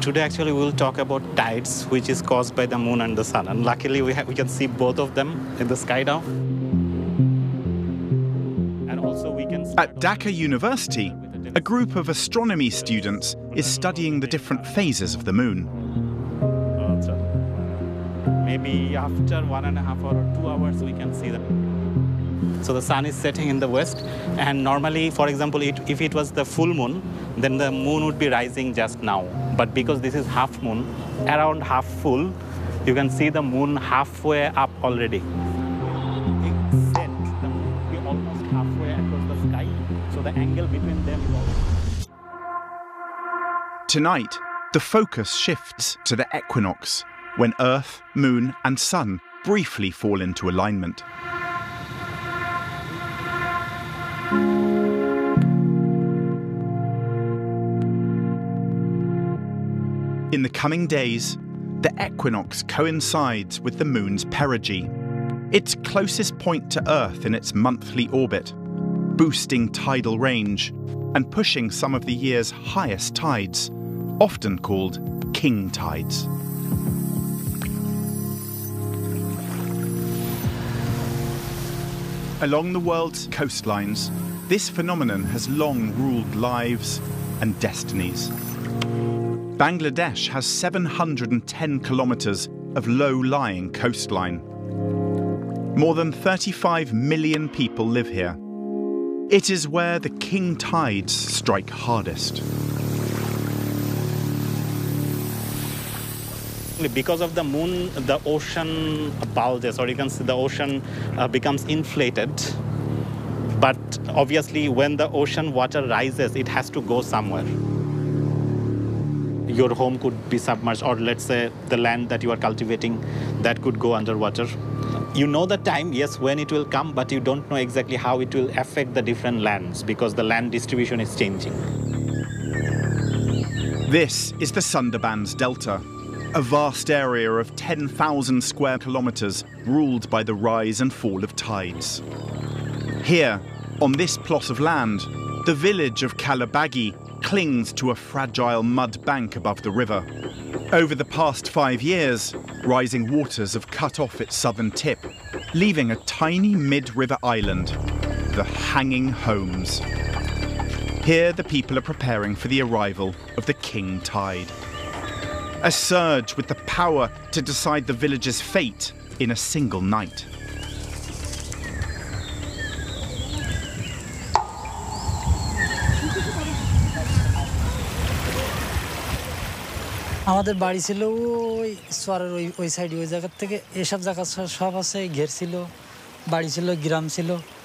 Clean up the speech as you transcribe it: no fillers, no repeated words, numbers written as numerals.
Today, actually, we will talk about tides, which is caused by the moon and the sun. And luckily, we can see both of them in the sky now. And also, we can At Dhaka University, a group of astronomy students is studying the different phases of the moon. Maybe after 1.5 or 2 hours, we can see them. So the sun is setting in the west, and normally, for example, if it was the full moon, then the moon would be rising just now. But because this is half moon, around half full, you can see the moon halfway up already. It's set, the moon will be almost halfway across the sky, so the angle between them is almost... Tonight, the focus shifts to the equinox, when Earth, Moon and Sun briefly fall into alignment. In the coming days, the equinox coincides with the moon's perigee, its closest point to Earth in its monthly orbit, boosting tidal range and pushing some of the year's highest tides, often called king tides. Along the world's coastlines, this phenomenon has long ruled lives and destinies. Bangladesh has 710 kilometres of low-lying coastline. More than 35 million people live here. It is where the king tides strike hardest. Because of the moon, the ocean bulges, or you can see the ocean becomes inflated. But obviously, when the ocean water rises, it has to go somewhere. Your home could be submerged, or let's say the land that you are cultivating, that could go underwater. You know the time, yes, when it will come, but you don't know exactly how it will affect the different lands, because the land distribution is changing. This is the Sundarbans Delta, a vast area of 10,000 square kilometres ruled by the rise and fall of tides. Here, on this plot of land, the village of Kalabagi clings to a fragile mud bank above the river. Over the past 5 years, rising waters have cut off its southern tip, leaving a tiny mid-river island, the Hanging Homes. Here, the people are preparing for the arrival of the king tide. A surge with the power to decide the village's fate in a single night. আমাদের বাড়ি ছিল ওই চরের ওই সাইডে, ওই জায়গা থেকে এসব জায়গা সব আছে, ঘের ছিল, বাড়ি ছিল, গ্রাম ছিল।